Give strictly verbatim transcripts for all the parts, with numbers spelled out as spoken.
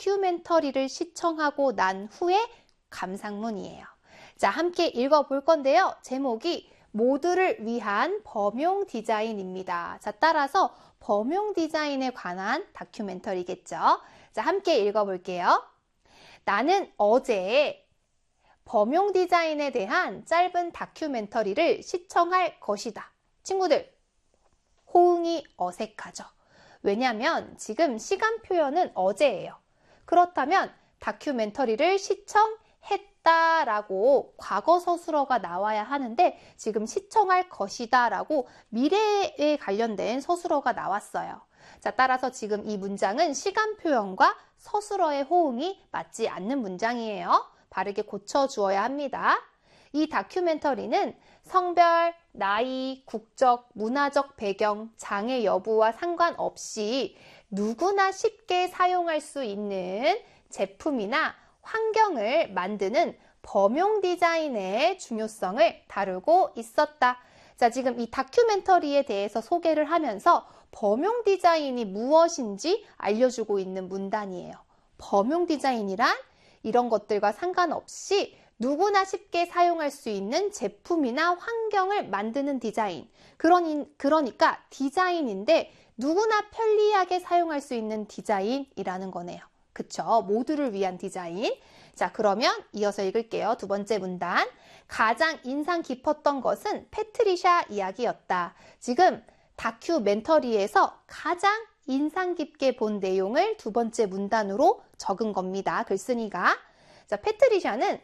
다큐멘터리를 시청하고 난 후에 감상문이에요. 자, 함께 읽어볼 건데요. 제목이 모두를 위한 범용 디자인입니다. 자, 따라서 범용 디자인에 관한 다큐멘터리겠죠. 자, 함께 읽어볼게요. 나는 어제 범용 디자인에 대한 짧은 다큐멘터리를 시청할 것이다. 친구들, 호응이 어색하죠. 왜냐하면 지금 시간 표현은 어제예요. 그렇다면 다큐멘터리를 시청했다라고 과거 서술어가 나와야 하는데 지금 시청할 것이다 라고 미래에 관련된 서술어가 나왔어요. 자, 따라서 지금 이 문장은 시간 표현과 서술어의 호응이 맞지 않는 문장이에요. 바르게 고쳐주어야 합니다. 이 다큐멘터리는 성별, 나이, 국적, 문화적 배경, 장애 여부와 상관없이 누구나 쉽게 사용할 수 있는 제품이나 환경을 만드는 범용 디자인의 중요성을 다루고 있었다. 자, 지금 이 다큐멘터리에 대해서 소개를 하면서 범용 디자인이 무엇인지 알려주고 있는 문단이에요. 범용 디자인이란 이런 것들과 상관없이 누구나 쉽게 사용할 수 있는 제품이나 환경을 만드는 디자인. 그러니, 그러니까 디자인인데 누구나 편리하게 사용할 수 있는 디자인이라는 거네요. 그쵸? 모두를 위한 디자인. 자, 그러면 이어서 읽을게요. 두 번째 문단. 가장 인상 깊었던 것은 패트리샤 이야기였다. 지금 다큐멘터리에서 가장 인상 깊게 본 내용을 두 번째 문단으로 적은 겁니다. 글쓴이가. 자, 패트리샤는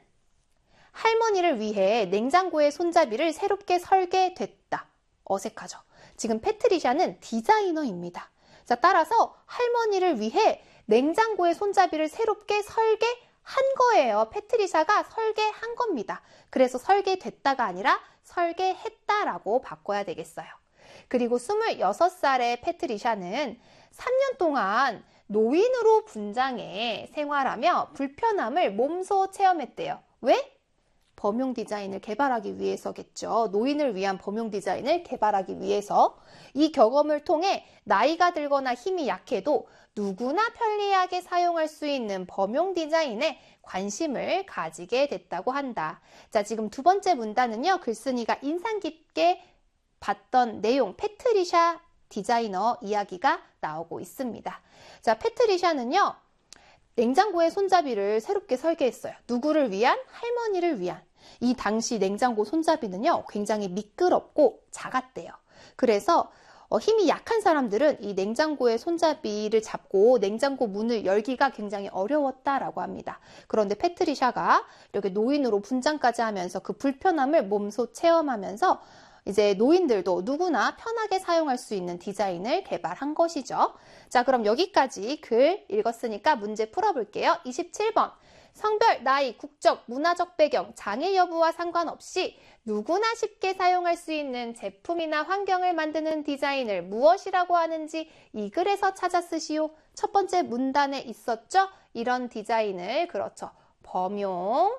할머니를 위해 냉장고의 손잡이를 새롭게 설계됐다. 어색하죠? 지금 패트리샤는 디자이너입니다. 자, 따라서 할머니를 위해 냉장고의 손잡이를 새롭게 설계한 거예요. 패트리샤가 설계한 겁니다. 그래서 설계됐다가 아니라 설계했다라고 바꿔야 되겠어요. 그리고 스물여섯 살의 패트리샤는 삼 년 동안 노인으로 분장해 생활하며 불편함을 몸소 체험했대요. 왜? 범용 디자인을 개발하기 위해서겠죠. 노인을 위한 범용 디자인을 개발하기 위해서. 이 경험을 통해 나이가 들거나 힘이 약해도 누구나 편리하게 사용할 수 있는 범용 디자인에 관심을 가지게 됐다고 한다. 자, 지금 두 번째 문단은요. 글쓴이가 인상 깊게 봤던 내용, 패트리샤 디자이너 이야기가 나오고 있습니다. 자, 패트리샤는요. 냉장고의 손잡이를 새롭게 설계했어요. 누구를 위한? 할머니를 위한. 이 당시 냉장고 손잡이는요, 굉장히 미끄럽고 작았대요. 그래서 어, 힘이 약한 사람들은 이 냉장고의 손잡이를 잡고 냉장고 문을 열기가 굉장히 어려웠다라고 합니다. 그런데 패트리샤가 이렇게 노인으로 분장까지 하면서 그 불편함을 몸소 체험하면서 이제 노인들도 누구나 편하게 사용할 수 있는 디자인을 개발한 것이죠. 자, 그럼 여기까지 글 읽었으니까 문제 풀어볼게요. 이십칠 번. 성별, 나이, 국적, 문화적 배경, 장애 여부와 상관없이 누구나 쉽게 사용할 수 있는 제품이나 환경을 만드는 디자인을 무엇이라고 하는지 이 글에서 찾아 쓰시오. 첫 번째 문단에 있었죠? 이런 디자인을, 그렇죠, 범용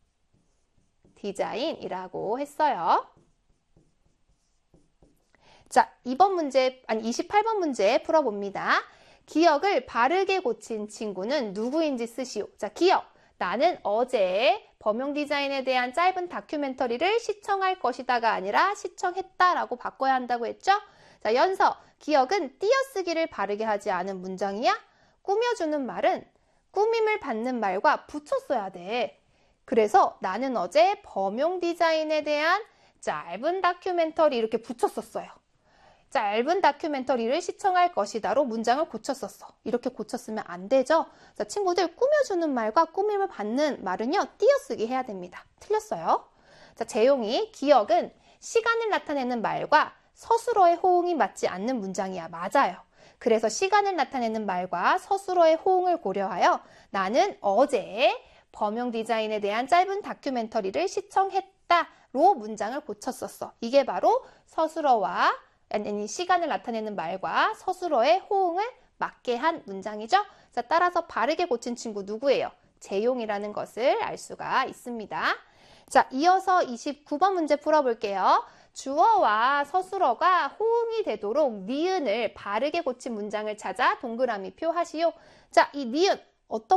디자인이라고 했어요. 자, 이번 문제, 아니 이십팔 번 문제 풀어봅니다. 기억을 바르게 고친 친구는 누구인지 쓰시오. 자, 기억. 나는 어제 범용 디자인에 대한 짧은 다큐멘터리를 시청할 것이다가 아니라 시청했다라고 바꿔야 한다고 했죠? 자, 연서. 기억은 띄어쓰기를 바르게 하지 않은 문장이야? 꾸며주는 말은 꾸밈을 받는 말과 붙였어야 돼. 그래서 나는 어제 범용 디자인에 대한 짧은 다큐멘터리 이렇게 붙였었어요. 짧은 다큐멘터리를 시청할 것이다로 문장을 고쳤었어. 이렇게 고쳤으면 안 되죠? 자, 친구들, 꾸며주는 말과 꾸밈을 받는 말은요, 띄어쓰기 해야 됩니다. 틀렸어요. 자, 재용이. 기억은 시간을 나타내는 말과 서술어의 호응이 맞지 않는 문장이야. 맞아요. 그래서 시간을 나타내는 말과 서술어의 호응을 고려하여 나는 어제 범용 디자인에 대한 짧은 다큐멘터리를 시청했다로 문장을 고쳤었어. 이게 바로 서술어와 아니, 시간을 나타내는 말과 서술어의 호응을 맞게 한 문장이죠. 자, 따라서 바르게 고친 친구 누구예요? 재용이라는 것을 알 수가 있습니다. 자, 이어서 이십구 번 문제 풀어볼게요. 주어와 서술어가 호응이 되도록 니은을 바르게 고친 문장을 찾아 동그라미 표 하시오. 자, 이 니은 어떤